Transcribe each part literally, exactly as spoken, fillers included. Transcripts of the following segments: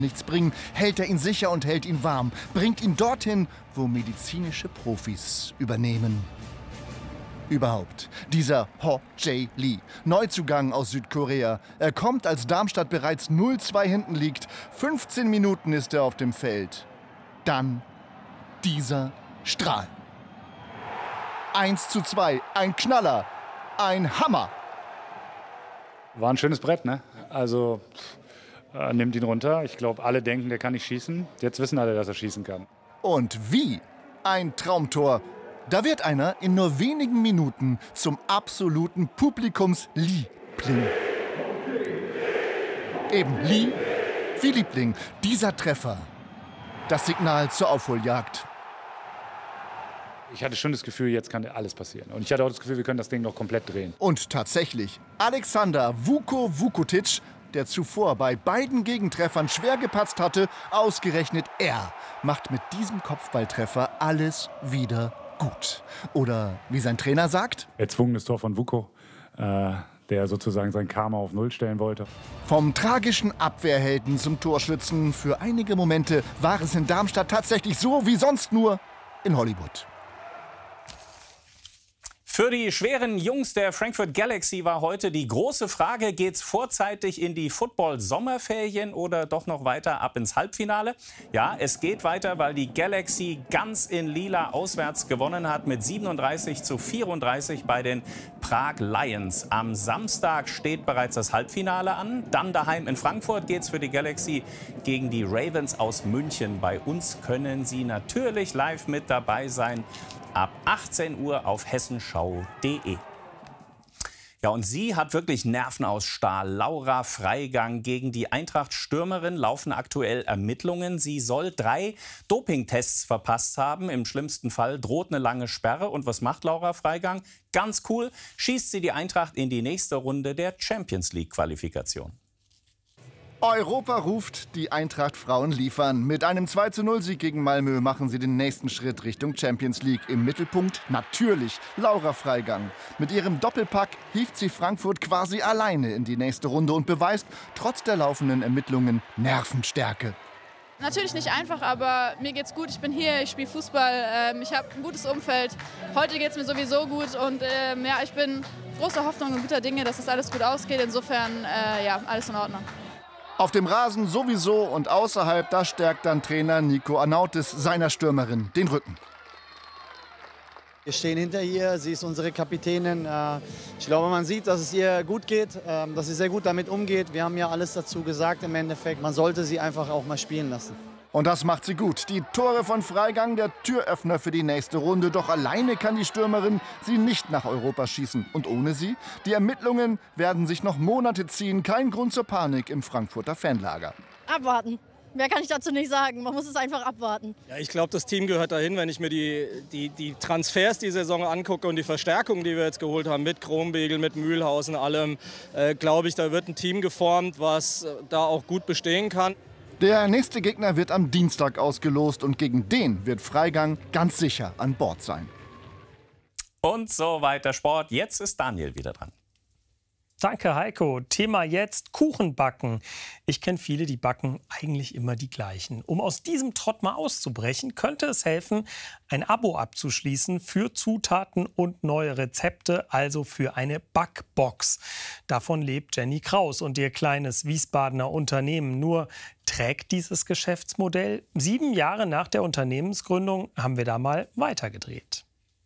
nichts bringen, hält er ihn sicher und hält ihn warm, bringt ihn dorthin, wo medizinische Profis übernehmen. Überhaupt, dieser Ho Jae Lee, Neuzugang aus Südkorea. Er kommt, als Darmstadt bereits null zwei hinten liegt. fünfzehn Minuten ist er auf dem Feld. Dann dieser Strahl. eins zu zwei, ein Knaller, ein Hammer. War ein schönes Brett, ne? Also äh, nimmt ihn runter. Ich glaube, alle denken, der kann nicht schießen. Jetzt wissen alle, dass er schießen kann. Und wie? Ein Traumtor. Da wird einer in nur wenigen Minuten zum absoluten Publikumsliebling. Eben Lee wie Liebling. Dieser Treffer. Das Signal zur Aufholjagd. Ich hatte schon das Gefühl, jetzt kann alles passieren. Und ich hatte auch das Gefühl, wir können das Ding noch komplett drehen. Und tatsächlich, Alexander Vuko Vukotic, der zuvor bei beiden Gegentreffern schwer gepatzt hatte, ausgerechnet er, macht mit diesem Kopfballtreffer alles wieder gut. Oder wie sein Trainer sagt: Erzwungenes Tor von Vuko, äh, der sozusagen sein Karma auf Null stellen wollte. Vom tragischen Abwehrhelden zum Torschützen. Für einige Momente war es in Darmstadt tatsächlich so wie sonst nur in Hollywood. Für die schweren Jungs der Frankfurt Galaxy war heute die große Frage: Geht's vorzeitig in die Football-Sommerferien oder doch noch weiter ab ins Halbfinale? Ja, es geht weiter, weil die Galaxy ganz in Lila auswärts gewonnen hat mit siebenunddreißig zu vierunddreißig bei den Prag Lions. Am Samstag steht bereits das Halbfinale an. Dann daheim in Frankfurt geht's für die Galaxy gegen die Ravens aus München. Bei uns können Sie natürlich live mit dabei sein. Ab achtzehn Uhr auf hessenschau punkt de. Ja, und sie hat wirklich Nerven aus Stahl. Laura Freigang. Gegen die Eintracht-Stürmerin laufen aktuell Ermittlungen. Sie soll drei Dopingtests verpasst haben. Im schlimmsten Fall droht eine lange Sperre. Und was macht Laura Freigang? Ganz cool, schießt sie die Eintracht in die nächste Runde der Champions-League-Qualifikation. Europa ruft, die Eintracht Frauen liefern. Mit einem zwei zu null Sieg gegen Malmö machen sie den nächsten Schritt Richtung Champions League. Im Mittelpunkt natürlich Laura Freigang. Mit ihrem Doppelpack hieft sie Frankfurt quasi alleine in die nächste Runde und beweist trotz der laufenden Ermittlungen Nervenstärke. Natürlich nicht einfach, aber mir geht's gut. Ich bin hier, ich spiele Fußball, ich habe ein gutes Umfeld. Heute geht's mir sowieso gut und ähm, ja, ich bin großer Hoffnung und guter Dinge, dass das alles gut ausgeht. Insofern, äh, ja, alles in Ordnung. Auf dem Rasen sowieso und außerhalb, da stärkt dann Trainer Nico Arnautis seiner Stürmerin den Rücken. Wir stehen hinter ihr, sie ist unsere Kapitänin. Ich glaube, man sieht, dass es ihr gut geht, dass sie sehr gut damit umgeht. Wir haben ja alles dazu gesagt im Endeffekt. Man sollte sie einfach auch mal spielen lassen. Und das macht sie gut. Die Tore von Freigang, der Türöffner für die nächste Runde. Doch alleine kann die Stürmerin sie nicht nach Europa schießen. Und ohne sie? Die Ermittlungen werden sich noch Monate ziehen. Kein Grund zur Panik im Frankfurter Fanlager. Abwarten. Mehr kann ich dazu nicht sagen. Man muss es einfach abwarten. Ja, ich glaube, das Team gehört dahin. Wenn ich mir die, die, die Transfers die Saison angucke und die Verstärkung, die wir jetzt geholt haben, mit Kronbegel, mit Mühlhausen, allem, äh, glaube ich, da wird ein Team geformt, was da auch gut bestehen kann. Der nächste Gegner wird am Dienstag ausgelost und gegen den wird Freigang ganz sicher an Bord sein. Und so weiter Sport. Jetzt ist Daniel wieder dran. Danke, Heiko. Thema jetzt: Kuchen backen. Ich kenne viele, die backen eigentlich immer die gleichen. Um aus diesem Trott mal auszubrechen, könnte es helfen, ein Abo abzuschließen für Zutaten und neue Rezepte, also für eine Backbox. Davon lebt Jenny Kraus und ihr kleines Wiesbadener Unternehmen. Nur trägt dieses Geschäftsmodell? Sieben Jahre nach der Unternehmensgründung haben wir da mal weitergedreht.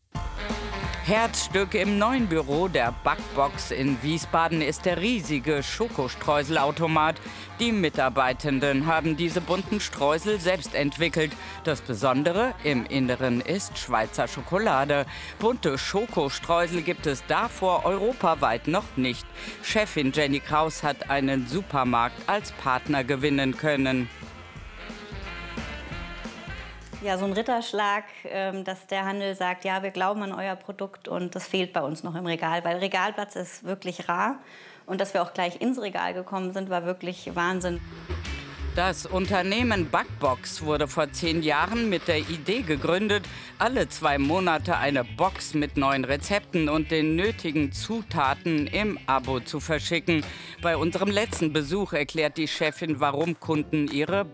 Herzstück im neuen Büro der Backbox in Wiesbaden ist der riesige Schokostreuselautomat. Die Mitarbeitenden haben diese bunten Streusel selbst entwickelt. Das Besondere im Inneren ist Schweizer Schokolade. Bunte Schokostreusel gibt es davor europaweit noch nicht. Chefin Jenny Kraus hat einen Supermarkt als Partner gewinnen können. Ja, so ein Ritterschlag, dass der Handel sagt, ja, wir glauben an euer Produkt, und das fehlt bei uns noch im Regal, weil Regalplatz ist wirklich rar. Und dass wir auch gleich ins Regal gekommen sind, war wirklich Wahnsinn. Das Unternehmen Backbox wurde vor zehn Jahren mit der Idee gegründet, alle zwei Monate eine Box mit neuen Rezepten und den nötigen Zutaten im Abo zu verschicken. Bei unserem letzten Besuch erklärt die Chefin, warum Kunden ihre